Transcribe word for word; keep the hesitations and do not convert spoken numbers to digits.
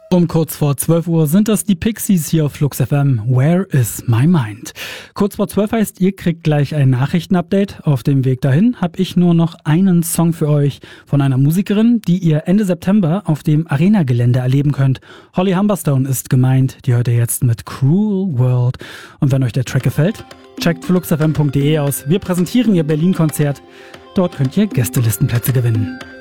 Um kurz vor zwölf Uhr sind das die Pixies hier auf Flux F M. Where is my mind? Kurz vor zwölf heißt, ihr kriegt gleich ein Nachrichtenupdate. Auf dem Weg dahin habe ich nur noch einen Song für euch von einer Musikerin, die ihr Ende September auf dem Arena-Gelände erleben könnt. Holly Humberstone ist gemeint. Die hört ihr jetzt mit Cruel World. Und wenn euch der Track gefällt, checkt flux f m punkt d e aus. Wir präsentieren ihr Berlin-Konzert. Dort könnt ihr Gästelistenplätze gewinnen.